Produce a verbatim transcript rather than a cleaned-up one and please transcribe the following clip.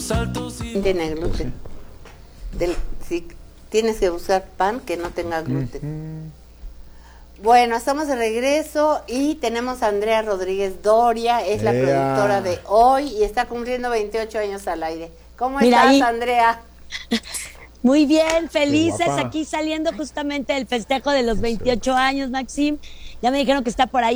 Tiene gluten. Del, si tienes que usar pan que no tenga gluten. Uh-huh. Bueno, estamos de regreso y tenemos a Andrea Rodríguez Doria, es la Ea. productora de hoy y está cumpliendo veintiocho años al aire. ¿Cómo Mira estás, ahí. Andrea? Muy bien, felices aquí saliendo justamente del festejo de los veintiocho años, Maxim. Ya me dijeron que está por ahí